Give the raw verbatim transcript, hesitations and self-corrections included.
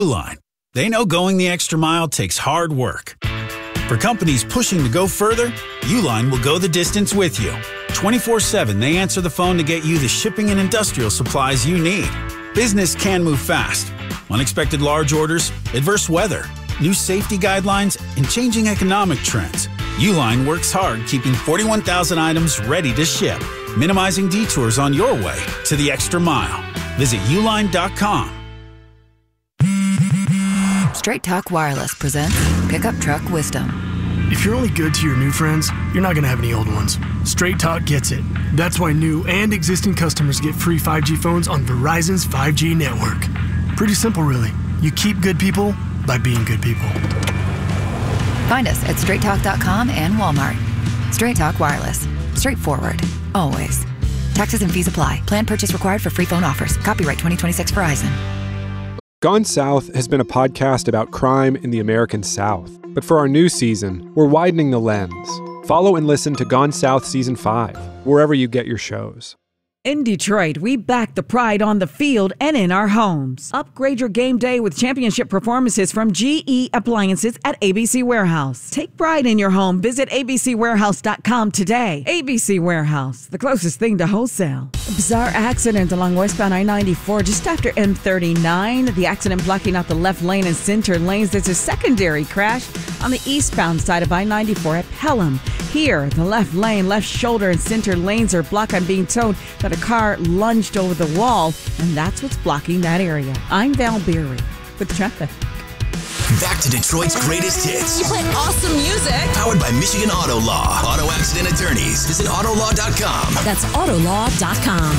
Uline. They know going the extra mile takes hard work. For companies pushing to go further, Uline will go the distance with you. twenty-four seven, they answer the phone to get you the shipping and industrial supplies you need. Business can move fast. Unexpected large orders, adverse weather, new safety guidelines, and changing economic trends. Uline works hard keeping forty-one thousand items ready to ship, minimizing detours on your way to the extra mile. Visit uline dot com. Straight Talk Wireless presents Pickup Truck Wisdom. If you're only good to your new friends, you're not going to have any old ones. Straight Talk gets it. That's why new and existing customers get free five G phones on Verizon's five G network. Pretty simple, really. You keep good people by being good people. Find us at straight talk dot com and Walmart. Straight Talk Wireless. Straightforward. Always. Taxes and fees apply. Plan purchase required for free phone offers. Copyright twenty twenty-six Verizon. Gone South has been a podcast about crime in the American South. But for our new season, we're widening the lens. Follow and listen to Gone South Season five, wherever you get your shows. In Detroit, we back the pride on the field and in our homes. Upgrade your game day with championship performances from G E Appliances at A B C Warehouse. Take pride in your home. Visit a b c warehouse dot com today. A B C Warehouse, the closest thing to wholesale. A bizarre accident along westbound I ninety-four just after M thirty-nine. The accident blocking out the left lane and center lanes. There's a secondary crash on the eastbound side of I ninety-four at Pelham. Here, the left lane, left shoulder, and center lanes are blocked. I'm being told that a car lunged over the wall, and that's what's blocking that area. I'm Val Beery with traffic. Back to Detroit's greatest hits. You play awesome music. Powered by Michigan Auto Law. Auto accident attorneys. Visit auto law dot com. That's auto law dot com.